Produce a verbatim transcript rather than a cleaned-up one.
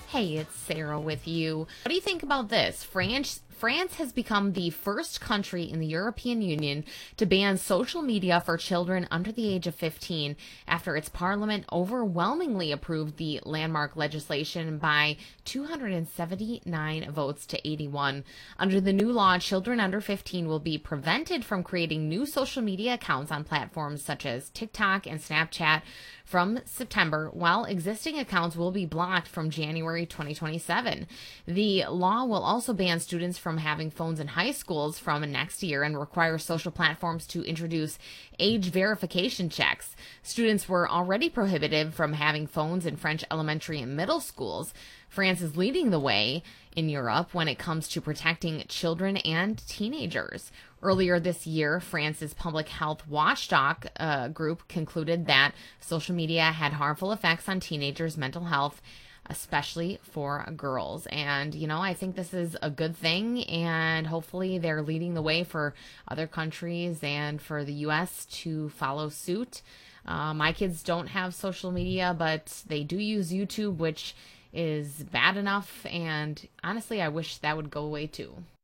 Hey, it's Sarah with you. What do you think about this? France France has become the first country in the European Union to ban social media for children under the age of fifteen after its parliament overwhelmingly approved the landmark legislation by two hundred seventy-nine votes to eighty-one. Under the new law, children under fifteen will be prevented from creating new social media accounts on platforms such as TikTok and Snapchat from September, while existing accounts will be blocked from January twenty twenty-seven. The law will also ban students from having phones in high schools from next year and require social platforms to introduce age verification checks. Students were already prohibited from having phones in French elementary and middle schools. France is leading the way in Europe when it comes to protecting children and teenagers. Earlier this year, France's public health watchdog uh, group concluded that social media had harmful effects on teenagers' mental health, especially for girls. And, you know, I think this is a good thing, and hopefully they're leading the way for other countries and for the U S to follow suit. Uh, my kids don't have social media, but they do use YouTube, which is bad enough, and honestly, I wish that would go away too.